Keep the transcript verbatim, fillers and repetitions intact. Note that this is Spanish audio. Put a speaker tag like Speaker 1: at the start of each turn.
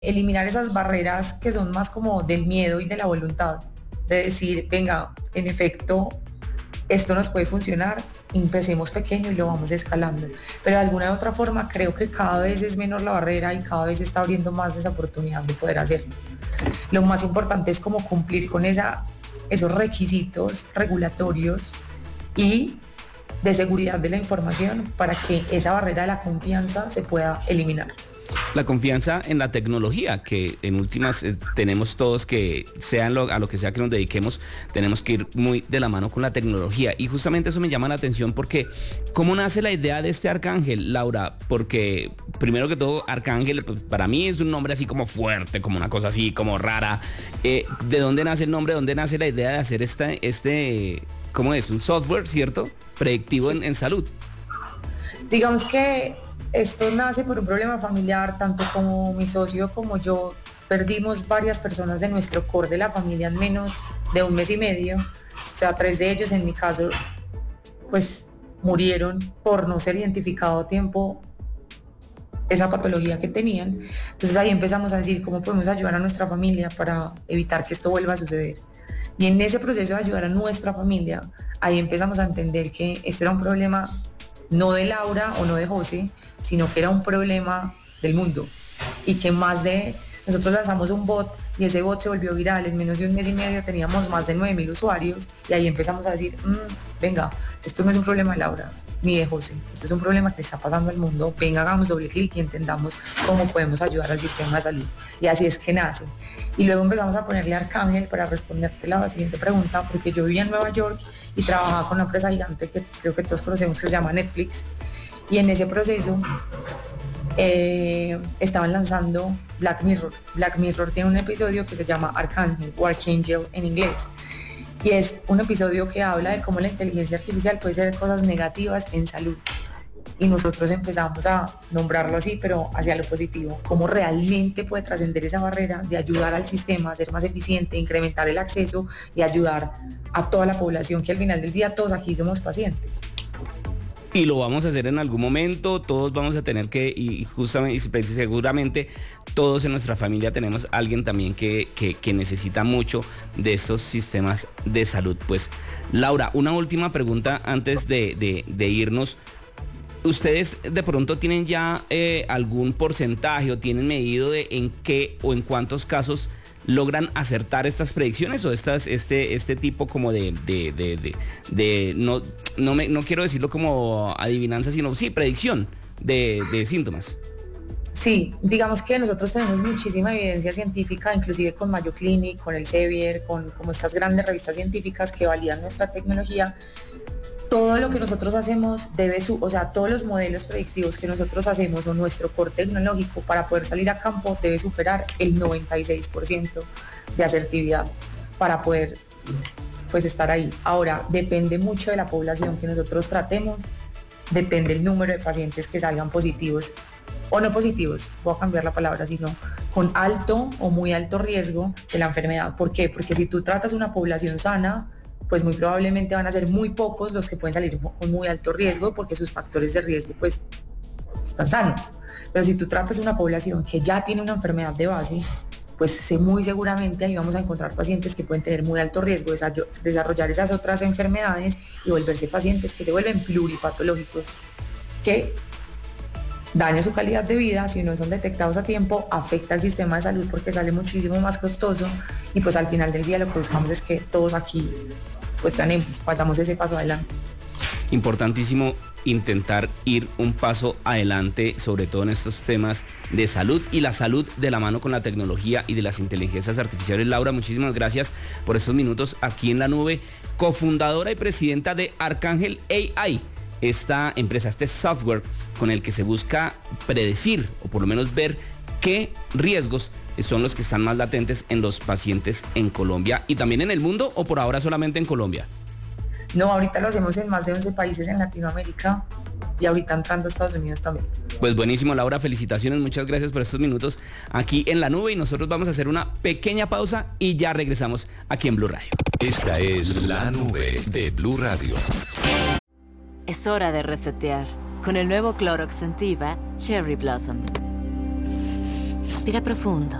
Speaker 1: eliminar esas barreras que son más como del miedo y de la voluntad, de decir, venga, en efecto, esto nos puede funcionar, empecemos pequeño y lo vamos escalando. Pero de alguna u otra forma creo que cada vez es menor la barrera y cada vez se está abriendo más esa oportunidad de poder hacerlo. Lo más importante es como cumplir con esa, esos requisitos regulatorios y de seguridad de la información para que esa barrera de la confianza se pueda eliminar.
Speaker 2: La confianza en la tecnología, que en últimas eh, tenemos todos que, sea lo, a lo que sea que nos dediquemos, tenemos que ir muy de la mano con la tecnología. Y justamente eso me llama la atención porque, ¿cómo nace la idea de este Arcángel, Laura? Porque, primero que todo, Arcángel, pues, para mí es un nombre así como fuerte, como una cosa así, como rara. Eh, ¿De dónde nace el nombre? ¿De dónde nace la idea de hacer este, este ¿cómo es? Un software, ¿cierto? Predictivo
Speaker 1: Sí.
Speaker 2: en, en salud.
Speaker 1: Digamos que esto nace por un problema familiar, tanto como mi socio como yo perdimos varias personas de nuestro core de la familia en menos de un mes y medio. O sea, tres de ellos en mi caso, pues murieron por no ser identificado a tiempo esa patología que tenían. Entonces ahí empezamos a decir cómo podemos ayudar a nuestra familia para evitar que esto vuelva a suceder. Y en ese proceso de ayudar a nuestra familia, ahí empezamos a entender que esto era un problema no de Laura o no de José, sino que era un problema del mundo y que más de, nosotros lanzamos un bot y ese bot se volvió viral, en menos de un mes y medio teníamos más de nueve mil usuarios y ahí empezamos a decir, mmm, venga, esto no es un problema de Laura ni de José, esto es un problema que está pasando al mundo, venga, hagamos doble clic y entendamos cómo podemos ayudar al sistema de salud. Y así es que nace. Y luego empezamos a ponerle Arcángel para responderte la siguiente pregunta, porque yo vivía en Nueva York y trabajaba con una empresa gigante que creo que todos conocemos que se llama Netflix, y en ese proceso eh, estaban lanzando Black Mirror. Black Mirror tiene un episodio que se llama Arcángel o Archangel en inglés. Y es un episodio que habla de cómo la inteligencia artificial puede ser cosas negativas en salud. Y nosotros empezamos a nombrarlo así, pero hacia lo positivo. Cómo realmente puede trascender esa barrera de ayudar al sistema a ser más eficiente, incrementar el acceso y ayudar a toda la población, que al final del día todos aquí somos pacientes.
Speaker 2: Y lo vamos a hacer en algún momento, todos vamos a tener que, y justamente, y seguramente todos en nuestra familia tenemos alguien también que, que, que necesita mucho de estos sistemas de salud. Pues, Laura, una última pregunta antes de, de, de irnos. ¿Ustedes de pronto tienen ya eh, algún porcentaje o tienen medido de en qué o en cuántos casos logran acertar estas predicciones o estas, este, este tipo como de, de, de, de, de no, no, me, no quiero decirlo como adivinanza, sino sí, predicción de, de síntomas?
Speaker 1: Sí, digamos que nosotros tenemos muchísima evidencia científica, inclusive con Mayo Clinic, con el Sevier, con como estas grandes revistas científicas que validan nuestra tecnología. Todo lo que nosotros hacemos debe su, o sea, todos los modelos predictivos que nosotros hacemos o nuestro core tecnológico para poder salir a campo debe superar el noventa y seis por ciento de asertividad para poder pues estar ahí. Ahora, depende mucho de la población que nosotros tratemos, depende el número de pacientes que salgan positivos o no positivos, voy a cambiar la palabra, sino con alto o muy alto riesgo de la enfermedad. ¿Por qué? Porque si tú tratas una población sana, pues muy probablemente van a ser muy pocos los que pueden salir con muy alto riesgo porque sus factores de riesgo pues están sanos. Pero si tú tratas una población que ya tiene una enfermedad de base, pues sé muy seguramente ahí vamos a encontrar pacientes que pueden tener muy alto riesgo de desarrollar esas otras enfermedades y volverse pacientes que se vuelven pluripatológicos, que daña su calidad de vida, si no son detectados a tiempo, afecta al sistema de salud porque sale muchísimo más costoso y pues al final del día lo que buscamos es que todos aquí pues ganemos, vayamos ese paso adelante.
Speaker 2: Importantísimo intentar ir un paso adelante, sobre todo en estos temas de salud y la salud de la mano con la tecnología y de las inteligencias artificiales. Laura, muchísimas gracias por estos minutos aquí en La Nube, cofundadora y presidenta de Arcángel A I, esta empresa, este software con el que se busca predecir o por lo menos ver qué riesgos son los que están más latentes en los pacientes en Colombia y también en el mundo, o por ahora solamente en Colombia.
Speaker 1: No, ahorita lo hacemos en más de once países en Latinoamérica y ahorita entrando a Estados Unidos también.
Speaker 2: Pues buenísimo, Laura, felicitaciones, muchas gracias por estos minutos aquí en La Nube y nosotros vamos a hacer una pequeña pausa y ya regresamos aquí en Blue Radio.
Speaker 3: Esta es La Nube de Blue Radio.
Speaker 4: Es hora de resetear con el nuevo Clorox Scentiva Cherry Blossom. Respira profundo.